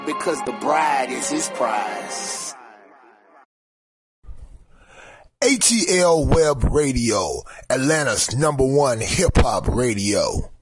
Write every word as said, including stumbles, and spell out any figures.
because the bride is his prize. A T L Web Radio, Atlanta's number one hip-hop radio.